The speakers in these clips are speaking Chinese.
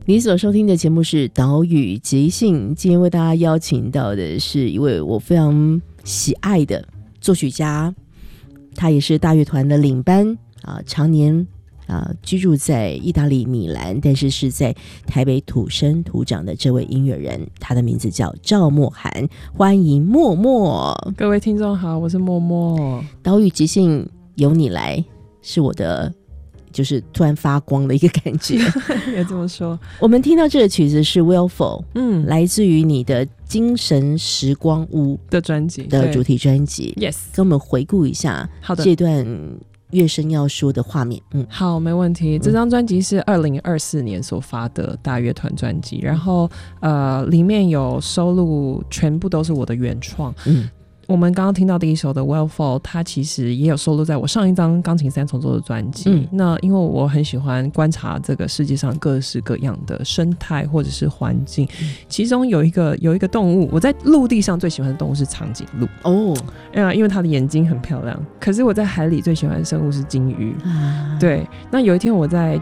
你所收听的节目是岛屿即兴，今天为大家邀请到的是一位我非常喜爱的作曲家，他也是大乐团的领班常年居住在意大利米兰，但是是在台北土生土长的这位音乐人，他的名字叫赵默涵，欢迎默默。 各位听众好，我是默默。 岛屿即兴由你来，是我的就是突然发光的一个感觉。 也这么说。 我们听到这个曲子是 Willful， 来自于你的精神时光屋的专辑的主题专辑。 Yes， 跟我们回顾一下这段乐声要说的画面。 好，没问题。这张专辑是2024年所发的大乐团专辑，然后里面有收录全部都是我的原创。我们刚刚听到第一首的 Wellfall， 它其实也有收录在我上一张钢琴三重奏的专辑。那因为我很喜欢观察这个世界上各式各样的生态或者是环境，其中有一个动物，我在陆地上最喜欢的动物是长颈鹿因为它的眼睛很漂亮。可是我在海里最喜欢的生物是金鱼。对，那有一天我在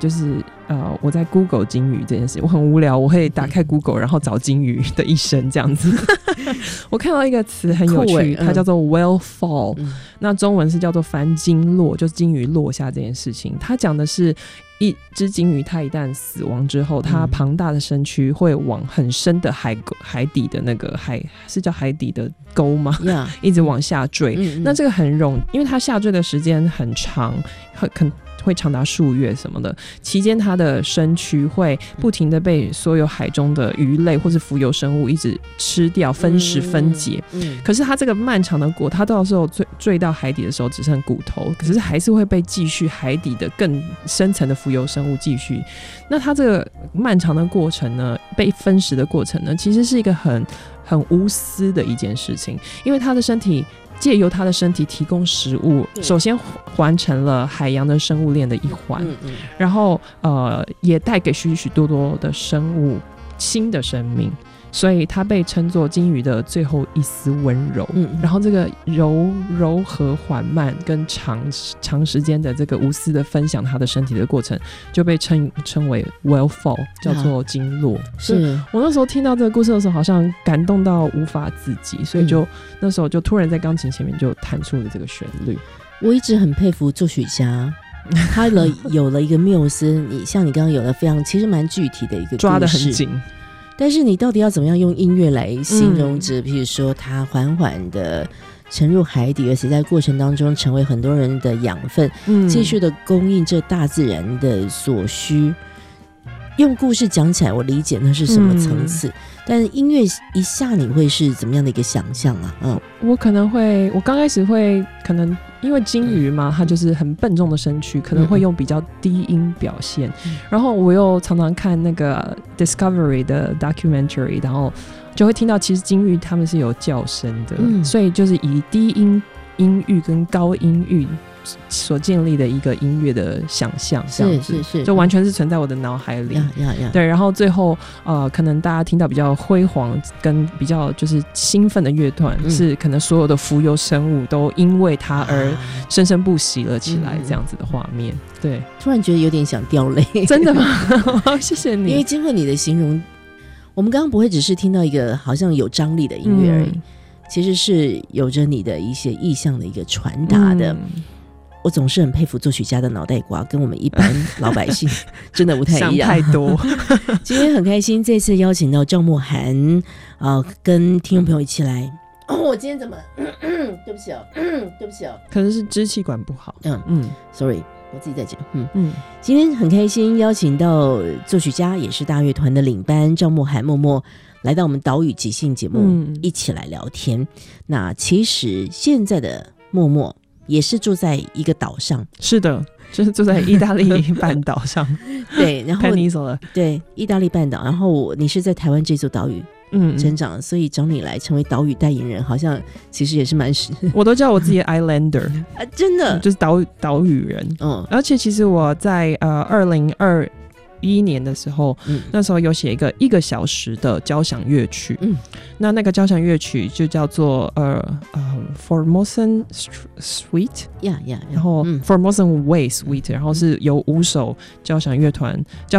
Google 金鱼这件事，我很无聊，我会打开 Google 然后找金鱼的一生这样子。我看到一个词很有趣，它叫做 Whale Fall，那中文是叫做翻鲸落，就是鲸鱼落下这件事情。它讲的是一只鲸鱼，它一旦死亡之后，它庞大的身躯会往很深的海底的那个是叫海底的沟吗？一直往下坠。那这个因为它下坠的时间很长，会长达数月什么的，期间它的身躯会不停的被所有海中的鱼类或是浮游生物一直吃掉、分食、分解。可是它这个漫长的它到时候坠到海底的时候只剩骨头，可是还是会被继续海底的更深层的浮游生物继续。那它这个漫长的过程呢，被分食的过程呢，其实是一个很无私的一件事情，因为它的身体借由他的身体提供食物，首先完成了海洋的生物链的一环，然后也带给许许多多的生物新的生命，所以它被称作鲸鱼的最后一丝温柔。然后这个柔和缓慢跟长时间的这个无私的分享他的身体的过程，就被称为 Wellfall， 叫做鲸落。是我那时候听到这个故事的时候，好像感动到无法自己，所以那时候就突然在钢琴前面就弹出了这个旋律。 我一直很佩服作曲家，他有了一个缪斯，像你刚刚有了非常其实蛮具体的一个故事， 抓得很紧。 但是你到底要怎么样用音乐来形容这譬如说它缓缓的沉入海底，而且在过程当中成为很多人的养分，继续的供应这大自然的所需。用故事讲起来我理解那是什么层次，但是音乐一下你会是怎么样的一个想象啊？ 我刚开始会可能因为鲸鱼嘛，它就是很笨重的身躯，可能会用比较低音表现。然后我又常常看那个 Discovery 的 documentary， 然后就会听到其实鲸鱼他们是有叫声的，所以就是以低音域跟高音域所建立的一个音乐的想象，这样子是就完全是存在我的脑海里。对，然后最后可能大家听到比较辉煌跟比较就是兴奋的乐团，是可能所有的浮游生物都因为它而生生不息了起来，这样子的画面。对， 突然觉得有点想掉泪。 真的吗？谢谢你。 因为经过你的形容，我们刚刚不会只是听到一个好像有张力的音乐而已，其实是有着你的一些意象的一个传达的。我总是很佩服作曲家的脑袋瓜，跟我们一般老百姓真的不太一样， 想太多。 今天很开心，这次邀请到赵默涵跟听众朋友一起来。我今天怎么对不起对不起可能是支气管不好。 sorry， 我自己在讲。今天很开心邀请到作曲家，也是大乐团的领班赵默涵默默来到我们岛屿即兴节目，一起来聊天。那其实现在的默默也是住在一个岛上。 是的，就是住在意大利半岛上。 对，然后 Peninsula， 对，意大利半岛。然后你是在台湾这座岛屿成长，所以找你来成为岛屿代言人，好像其实也是蛮我都叫我自己 Islander 真的就是岛屿人。而且其实我在2021年的时候，那时候有写一个小时的交响乐曲。那个交响乐曲就叫做Formosan Suite， 然后Formosan Way Suite， 然后是由5首交响乐团交响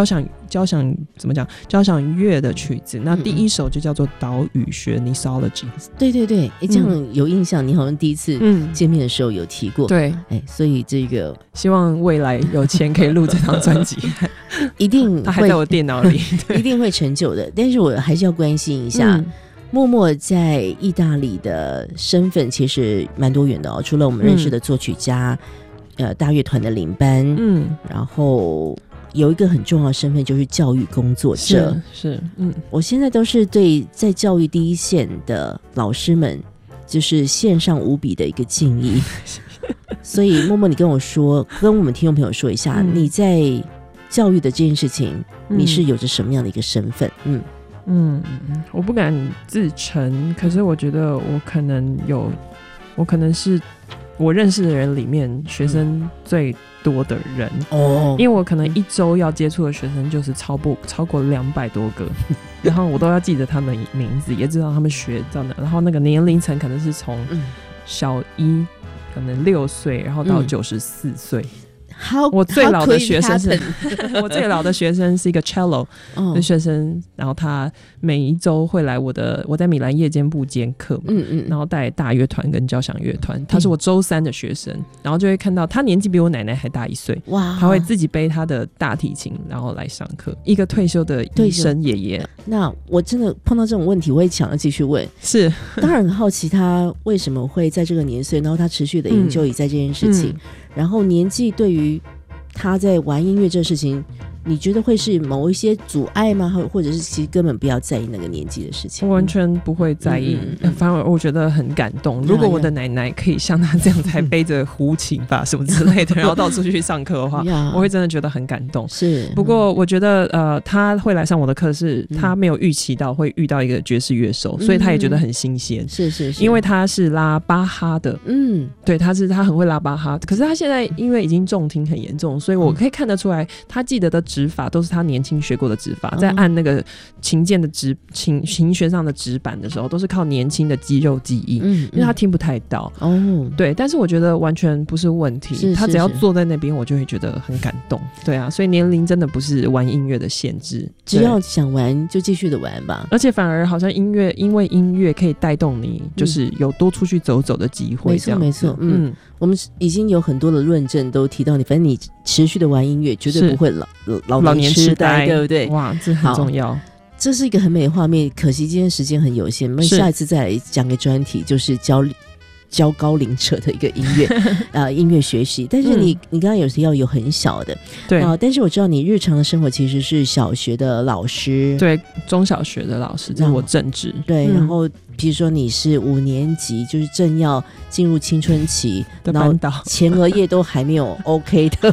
交响怎么讲交响乐的曲子。那第一首就叫做岛屿学 Nissology。 对对对，这样有印象，你好像第一次见面的时候有提过。 对， 所以这个希望未来有钱可以录这张专辑一定它还在我电脑里一定会成就的。但是我还是要关心一下，默默在意大利的身份其实蛮多元的除了我们认识的作曲家，大乐团的领班，然后有一个很重要的身份就是教育工作者。 是我现在都是对在教育第一线的老师们就是献上无比的一个敬意所以默默你跟我说，跟我们听众朋友说一下，你在教育的这件事情，你是有着什么样的一个身份？ 我不敢自称，可是我觉得我可能是我认识的人里面学生最多的人因为我可能一周要接触的学生就是超过200多个然后我都要记得他们名字，也知道他们学到哪，然后那个年龄层可能是从小一可能6岁然后到94岁。我最老的学生是我最老的学生是一个 cello 的学生，然后他每一周会来我在米兰夜间部兼课嘛，然后带大乐团跟交响乐团，他是我周3的学生，然后就会看到他年纪比我奶奶还大1岁，哇！他会自己背他的大提琴然后来上课，一个退休的医生爷爷。 那我真的碰到这种问题我会想要继续问， 是当然很好奇他为什么会在这个年岁，然后他持续的研究也在这件事情，然后年纪对于他在玩音乐这事情，你觉得会是某一些阻碍吗？或者是其实根本不要在意那个年纪的事情？ 我完全不会在意，反而我觉得很感动。如果我的奶奶可以像他这样子还背着胡琴吧什么之类的然后到处去上课的话我会真的觉得很感动。 是， 不过我觉得他会来上我的课是他没有预期到会遇到一个爵士乐手，所以他也觉得很新鲜。 是， 因为他是拉巴哈的，对，他很会拉巴哈，可是他现在因为已经重听很严重，所以我可以看得出来他记得的指法都是他年轻学过的指法，在按那个琴键的琴弦上的指板的时候都是靠年轻的肌肉记忆，因为他听不太到对，但是我觉得完全不是问题，他只要坐在那边我就会觉得很感动。对啊，所以年龄真的不是玩音乐的限制， 只要想玩就继续的玩吧。 而且反而好像因为音乐可以带动你就是有多出去走走的机会，这样子。没错我们已经有很多的论证都提到你，反正你持续的玩音乐绝对不会老年痴呆，对不对？ 哇，这很重要。 这是一个很美的画面，可惜今天时间很有限，我们下一次再来讲个专题，就是教高龄者的一个音乐音乐学习。但是你刚刚有提到有很小的，对但是我知道你日常的生活其实是小学的老师， 对，中小学的老师，这是我正职。 对，然后比如说你是5年级，就是正要进入青春期的班导， 前额叶都还没有 OK 的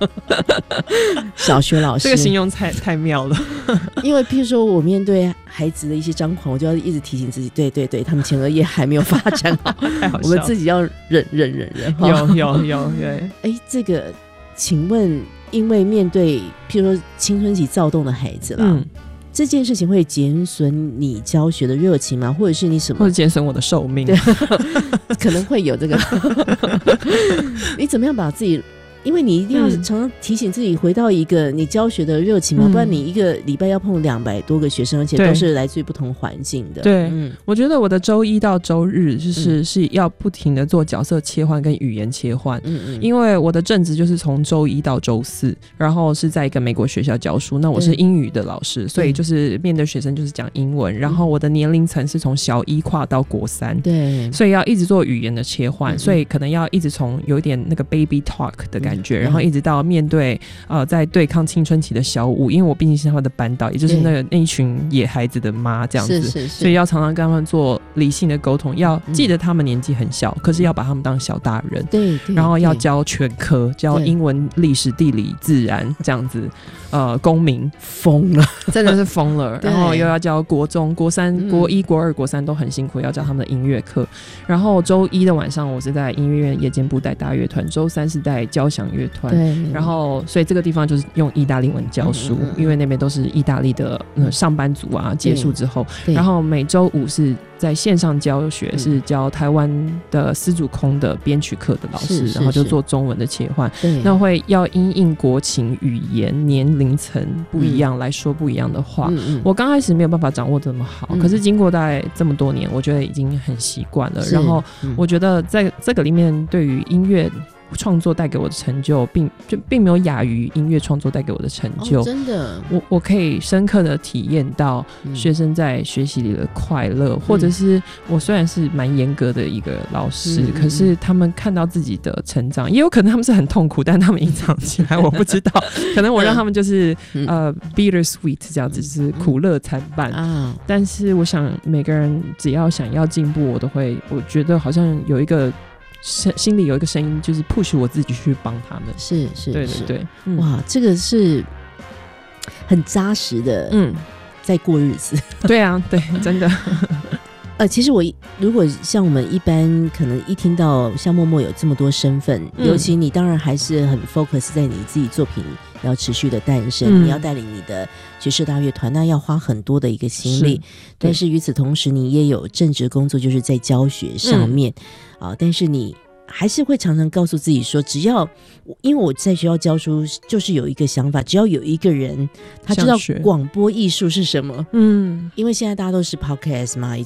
小学老师， 这个形容太妙了因为譬如说我面对孩子的一些张狂，我就要一直提醒自己，对，他们前额叶还没有发展好太好笑了， 我们自己要忍有对。这个请问因为面对譬如说青春期躁动的孩子啦，这件事情会减损你教学的热情吗？或者是你什么？ 或者减损我的寿命？ 对可能会有这个你怎么样把自己，因为你一定要常常提醒自己回到一个你教学的热情嘛，不然你一个礼拜要碰200多个学生，而且都是来自于不同环境的。 对，我觉得我的周一到周日是要不停的做角色切换跟语言切换，因为我的正职就是从周一到周4，然后是在一个美国学校教书，那我是英语的老师，所以就是面对学生就是讲英文，然后我的年龄层是从小1跨到国3，对，所以要一直做语言的切換，所以可能要一直从有一点那个 baby talk 的感觉，然后一直到面对在对抗青春期的小5，因为我毕竟是他们的班导，也就是那一群野孩子的妈这样子，所以要常常跟他们做理性的沟通，要记得他们年纪很小，可是要把他们当小大人，对，然后要教全科，教英文、历史、地理、自然这样子，公民疯了， 真的是疯了。然后又要教国中、国3、国1、国2、国3都很辛苦，要教他们的音乐课。然后周一的晚上我是在音乐院夜间部带大乐团，周3是带交响响乐团， 对， 然后所以这个地方就是用意大利文教书，因为那边都是意大利的上班族啊，结束之后，然后每周五是在线上教学，是教台湾的丝竹空的编曲课的老师，然后就做中文的切换，那会要因应国情、语言、年龄层不一样来说不一样的话。我刚开始没有办法掌握这么好，可是经过大概这么多年，我觉得已经很习惯了。然后我觉得在这个里面，对于音乐创作带给我的成就并没有亚于音乐创作带给我的成就， 真的， 我可以深刻的体验到学生在学习里的快乐，或者是我虽然是蛮严格的一个老师，可是他们看到自己的成长，也有可能他们是很痛苦，但他们隐藏起来我不知道可能我让他们就是bitter sweet 这样子，就是苦乐参半但是我想每个人只要想要进步，我觉得好像有一个心里有一个声音，就是 push 我自己去帮他们。 是， 对对对， 哇，这个是很扎实的，在过日子。 对啊，对，真的。 其实如果像我们一般可能一听到像默默有这么多身份，尤其你当然还是很 focus 在你自己作品要持续的诞生，你要带领你的爵士大乐团，那要花很多的一个心力，但是与此同时你也有正职工作，就是在教学上面但是你还是会常常告诉自己说，只要因为我在学校教书就是有一个想法，只要有一个人他知道广播艺术是什么，因为现在大家都是 podcast 嘛，